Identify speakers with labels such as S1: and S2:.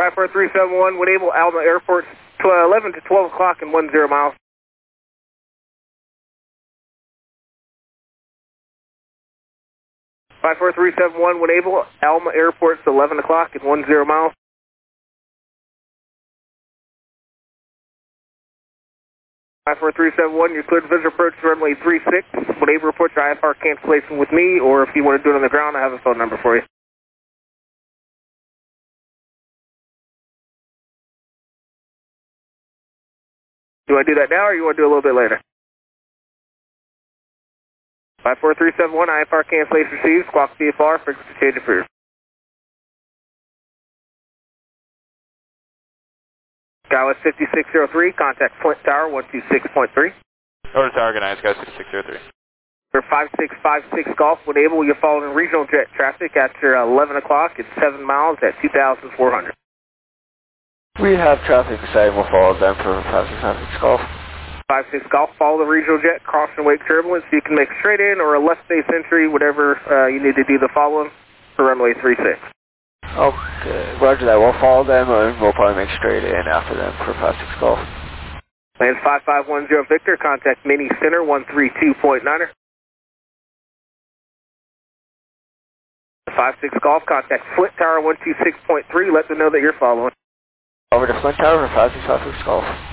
S1: 54371, when able, Alma Airport, 11 to 12 o'clock and 10 miles. Five four three seven one, when able, Alma Airport, 11 o'clock and 10 miles. 54371, you're cleared to visual approach to runway 36. When able, report your IFR cancellation with me, or if you want to do it on the ground, I have a phone number for you. Do I do that now, or you want to do it a little bit later? 54371, IFR cancellation received, squawk CFR, frequency change approved. Skywest 5603, contact Flint Tower 126.3.
S2: Order tower, good night, Skywest 5603.
S1: For 5656 Golf, when able, you're following regional jet traffic after 11 o'clock and 7 miles at 2,400.
S3: We have traffic beside, we'll follow them for 56 Golf.
S1: 56 Golf, follow the regional jet, crossing wake turbulence. You can make a straight in or a left base entry, whatever you need to do the following for runway 36.
S3: Okay, roger that. We'll follow them and we'll probably make straight in after them for 56 Golf.
S1: Land 5510 Victor, contact Mini Center 132.9er. 56 Golf, contact Flint Tower 126.3, let them know that you're following.
S3: Over to Flint Tower for 56 Golf.